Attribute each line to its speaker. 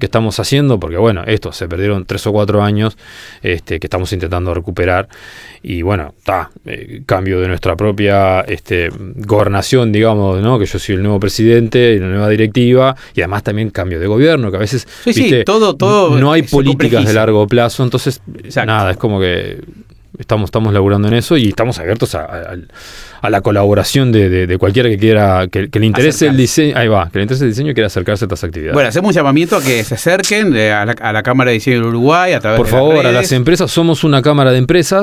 Speaker 1: que estamos haciendo, porque bueno, se perdieron 3 o 4 años que estamos intentando recuperar, y bueno, cambio de nuestra propia gobernación, digamos, ¿no? Que yo soy el nuevo presidente y la nueva directiva, y además también cambio de gobierno, que a veces
Speaker 2: todo
Speaker 1: no hay políticas de largo plazo, entonces nada, es como que estamos laburando en eso y estamos abiertos a la colaboración de cualquiera que quiera, que le interese el diseño, que le interese el diseño y quiera acercarse a estas actividades.
Speaker 2: Bueno, hacemos un llamamiento a que se acerquen a la Cámara de Diseño del Uruguay a través
Speaker 1: por
Speaker 2: de
Speaker 1: favor,
Speaker 2: las redes.
Speaker 1: a las empresas. Somos una cámara de empresas.